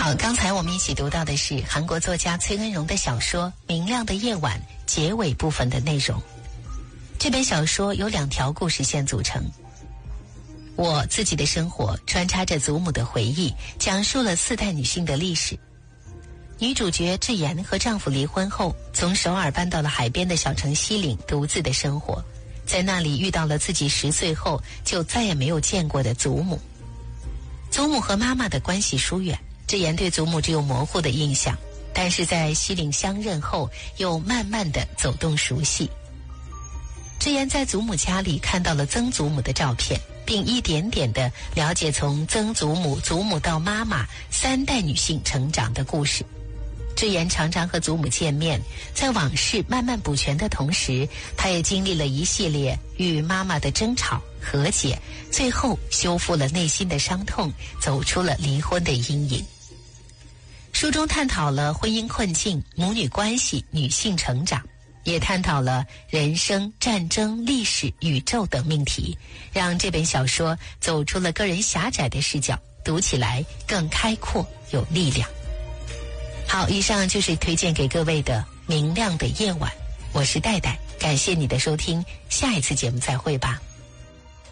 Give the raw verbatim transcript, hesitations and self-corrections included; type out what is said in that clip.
好，刚才我们一起读到的是韩国作家崔恩荣的小说《明亮的夜晚》结尾部分的内容。这本小说由两条故事线组成，我自己的生活穿插着祖母的回忆，讲述了四代女性的历史。女主角智妍和丈夫离婚后，从首尔搬到了海边的小城西岭，独自的生活，在那里遇到了自己十岁后就再也没有见过的祖母。祖母和妈妈的关系疏远，智妍对祖母只有模糊的印象，但是在西岭相认后，又慢慢的走动熟悉。智妍在祖母家里看到了曾祖母的照片，并一点点地了解从曾祖母、祖母到妈妈三代女性成长的故事。智妍常常和祖母见面，在往事慢慢补全的同时，她也经历了一系列与妈妈的争吵、和解，最后修复了内心的伤痛，走出了离婚的阴影。书中探讨了婚姻困境、母女关系、女性成长，也探讨了人生、战争、历史、宇宙等命题，让这本小说走出了个人狭窄的视角，读起来更开阔有力量。好，以上就是推荐给各位的《明亮的夜晚》，我是戴戴，感谢你的收听，下一次节目再会吧。